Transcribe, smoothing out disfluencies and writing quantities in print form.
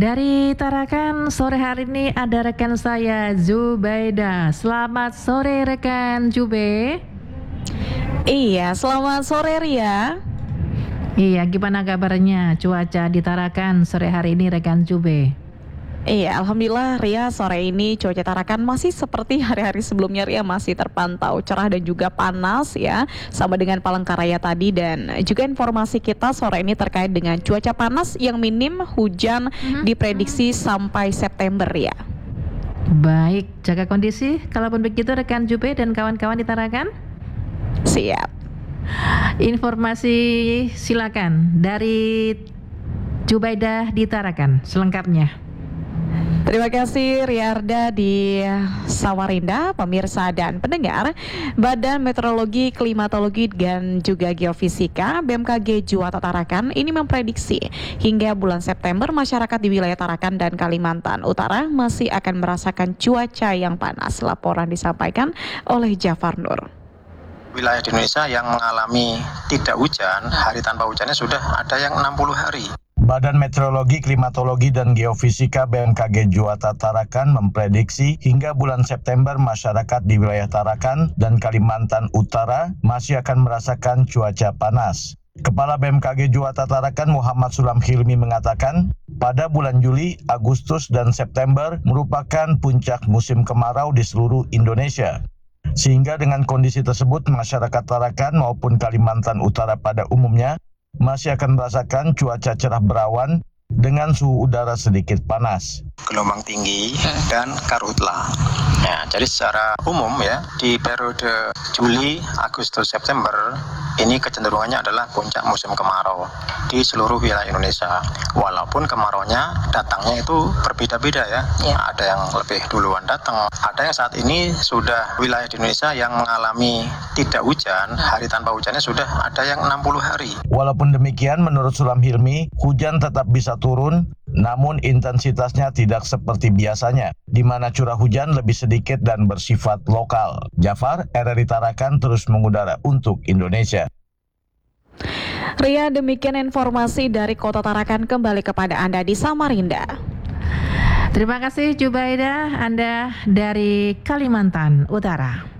Dari Tarakan, sore hari ini ada rekan saya Zubaida. Selamat sore rekan Jube. Iya, selamat sore Ria. Iya, gimana kabarnya cuaca di Tarakan sore hari ini rekan Jube? Iya, alhamdulillah Ria, sore ini cuaca Tarakan masih seperti hari-hari sebelumnya Ria, masih terpantau cerah dan juga panas ya, sama dengan Palangkaraya tadi. Dan juga informasi kita sore ini terkait dengan cuaca panas yang minim hujan diprediksi sampai September ya. Baik, jaga kondisi. Kalaupun begitu rekan Jube dan kawan-kawan di Tarakan. Siap. Informasi silakan dari Jubaidah di Tarakan selengkapnya. Terima kasih Riarda di Samarinda, pemirsa dan pendengar. Badan Meteorologi, Klimatologi dan juga Geofisika BMKG Juwata Tarakan ini memprediksi hingga bulan September masyarakat di wilayah Tarakan dan Kalimantan Utara masih akan merasakan cuaca yang panas. Laporan disampaikan oleh Jafar Nur. Wilayah di Indonesia yang mengalami tidak hujan, hari tanpa hujannya sudah ada yang 60 hari. Badan Meteorologi, Klimatologi, dan Geofisika BMKG Juwata Tarakan memprediksi hingga bulan September masyarakat di wilayah Tarakan dan Kalimantan Utara masih akan merasakan cuaca panas. Kepala BMKG Juwata Tarakan Muhammad Sulam Hilmi mengatakan, pada bulan Juli, Agustus, dan September merupakan puncak musim kemarau di seluruh Indonesia. Sehingga dengan kondisi tersebut, masyarakat Tarakan maupun Kalimantan Utara pada umumnya masih akan merasakan cuaca cerah berawan dengan suhu udara sedikit panas. Gelombang tinggi dan karhutlah. Ya, jadi secara umum ya, di periode Juli, Agustus, September ini kecenderungannya adalah puncak musim kemarau di seluruh wilayah Indonesia. Walaupun kemaraunya datangnya itu berbeda-beda ya. Ada yang lebih duluan datang, ada yang saat ini sudah wilayah di Indonesia yang mengalami tidak hujan, hari tanpa hujannya sudah ada yang 60 hari. Walaupun demikian, menurut Sulam Hilmi, hujan tetap bisa turun, namun intensitasnya tidak seperti biasanya, di mana curah hujan lebih sedikit dan bersifat lokal. Jafar, RRI Tarakan terus mengudara untuk Indonesia. Ria, demikian informasi dari Kota Tarakan, kembali kepada Anda di Samarinda. Terima kasih Jubaidah, Anda dari Kalimantan Utara.